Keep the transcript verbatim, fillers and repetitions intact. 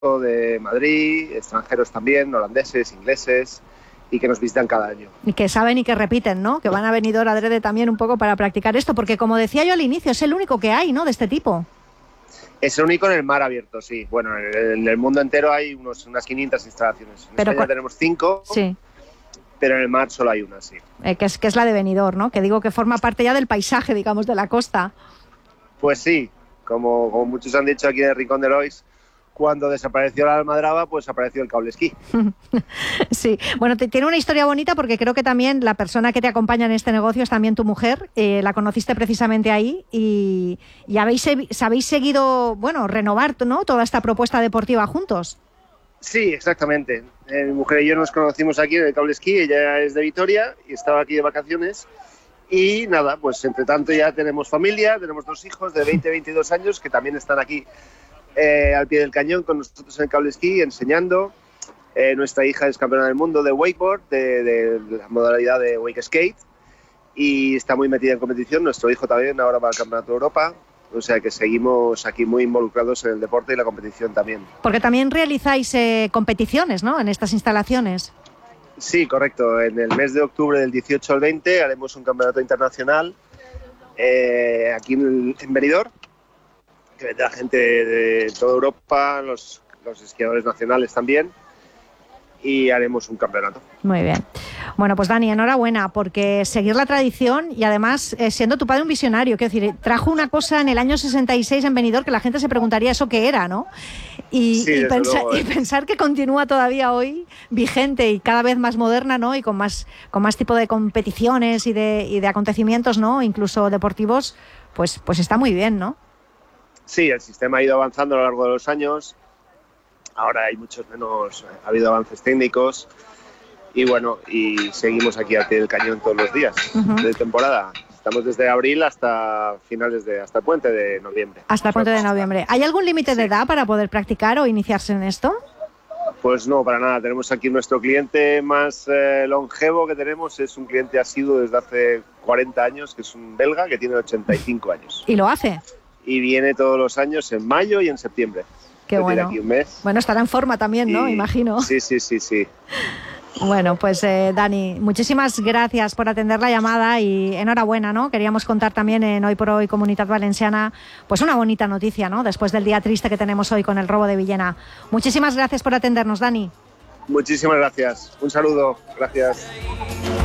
de Madrid, extranjeros también, holandeses, ingleses, y que nos visitan cada año. Y que saben y que repiten, ¿no? Que van a Benidorm adrede también un poco para practicar esto, porque como decía yo al inicio, es el único que hay, ¿no?, de este tipo. Es el único en el mar abierto, sí. Bueno, en el, en el mundo entero hay unos, unas quinientas instalaciones. En Pero España cu- tenemos cinco, Sí, pero en el mar solo hay una, sí. eh, que, es, que es la de Benidorm, ¿no? Que digo que forma parte ya del paisaje, digamos, de la costa. Pues sí, como, como muchos han dicho aquí en el Rincón de Lois, cuando desapareció la almadraba, pues apareció el cable esquí. Sí, bueno, te, tiene una historia bonita porque creo que también la persona que te acompaña en este negocio es también tu mujer. Eh, la conociste precisamente ahí y, y habéis, habéis seguido, bueno, renovar, ¿no?, toda esta propuesta deportiva juntos. Sí, exactamente. Eh, mi mujer y yo nos conocimos aquí en el cable esquí. Ella es de Vitoria y estaba aquí de vacaciones. Y nada, pues entre tanto ya tenemos familia, tenemos dos hijos de veinte, veintidós años que también están aquí eh, al pie del cañón con nosotros en el cable esquí enseñando. Eh, nuestra hija es campeona del mundo de wakeboard, de, de la modalidad de wake skate, y está muy metida en competición. Nuestro hijo también ahora va al Campeonato de Europa. O sea que seguimos aquí muy involucrados en el deporte y la competición también. Porque también realizáis eh, competiciones, ¿no?, en estas instalaciones. Sí, correcto. En el mes de octubre del dieciocho al veinte haremos un campeonato internacional eh, aquí en, en Benidorm, que vendrá gente de toda Europa, los, los esquiadores nacionales también, y haremos un campeonato. Muy bien. Bueno, pues Dani, enhorabuena, porque seguir la tradición y además eh, siendo tu padre un visionario, quiero decir, trajo una cosa en el año sesenta y seis en Benidorm que la gente se preguntaría eso qué era, ¿no? Y, Sí, y, pensa, luego, eh. y pensar que continúa todavía hoy vigente y cada vez más moderna, ¿no? Y con más, con más tipo de competiciones y de, y de acontecimientos, ¿no?, incluso deportivos, pues, pues está muy bien, ¿no? Sí, el sistema ha ido avanzando a lo largo de los años. Ahora hay muchos menos, ha habido avances técnicos y bueno, y seguimos aquí al pie del cañón todos los días Uh-huh. de temporada. Estamos desde abril hasta finales de, hasta el puente de noviembre. Hasta el puente de noviembre. ¿Hay algún límite de Sí. edad para poder practicar o iniciarse en esto? Pues no, para nada. Tenemos aquí nuestro cliente más eh, longevo que tenemos, es un cliente asiduo desde hace cuarenta años, que es un belga que tiene ochenta y cinco años. Y lo hace. Y viene todos los años en mayo y en septiembre. Qué Se tira bueno. aquí un mes. Bueno, estará en forma también, ¿no? Y- Imagino. Sí, sí, sí, sí. Bueno, pues eh, Dani, muchísimas gracias por atender la llamada y enhorabuena, ¿no? Queríamos contar también en Hoy por Hoy Comunitat Valenciana, pues una bonita noticia, ¿no?, después del día triste que tenemos hoy con el robo de Villena. Muchísimas gracias por atendernos, Dani. Muchísimas gracias. Un saludo. Gracias.